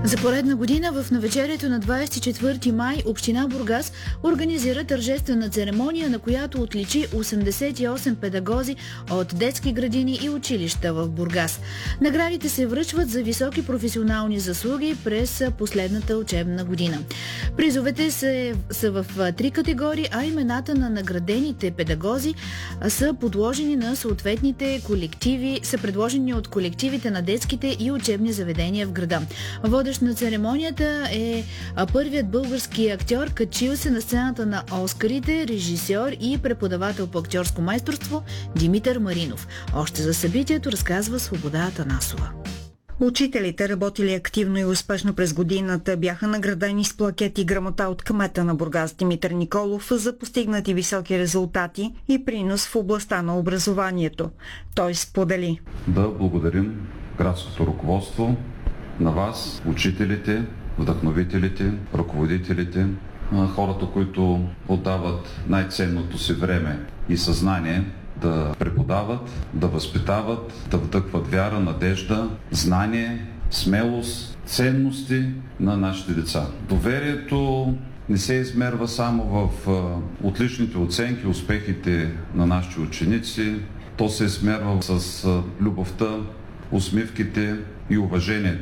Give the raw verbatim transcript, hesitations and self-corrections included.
За поредна година в навечерието на двадесет и четвърти май община Бургас организира тържествена церемония, на която отличи осемдесет и осем педагози от детски градини и училища в Бургас. Наградите се връчват за високи професионални заслуги през последната учебна година. Призовете са, са в три категории, а имената на наградените педагози са подложени на съответните колективи, са предложени от колективите на детските и учебни заведения в града. Водещ на церемонията е първият български актьор, качил се на сцената на Оскарите, режисьор и преподавател по актьорско майсторство Димитър Маринов. Още за събитието разказва Свобода Атанасова. Учителите, работили активно и успешно през годината, бяха наградени с плакет и грамота от кмета на Бургас Димитър Николов за постигнати високи резултати и принос в областта на образованието. Той сподели: да благодарим градското ръководство, на вас, учителите, вдъхновителите, ръководителите, хората, които отдават най-ценното си време и съзнание да преподават, да възпитават, да вдъхват вяра, надежда, знание, смелост, ценности на нашите деца. Доверието не се измерва само в отличните оценки, успехите на нашите ученици. То се измерва с любовта, усмивките и уважението.